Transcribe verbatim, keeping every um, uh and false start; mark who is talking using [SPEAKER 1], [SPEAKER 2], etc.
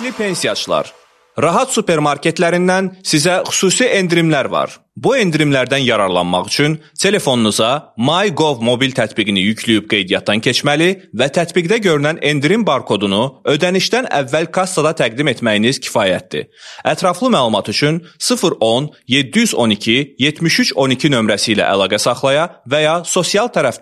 [SPEAKER 1] Hörmətli pensiyaçılar, Rahat supermarketlərindən sizə xüsusi endirimlər var. Bu endirimlərdən yararlanmaq üçün telefonunuza MyGov mobil tətbiqini yükləyib qeydiyyatdan keçməli və tətbiqdə görünən endirim barkodunu ödənişdən əvvəl kassada təqdim etməyiniz kifayətdir. Ətraflı məlumat üçün sıfır on yeddi yüz on iki yetmiş üç on iki nömrəsi ilə əlaqə saxlaya və ya sosial tərəfdaş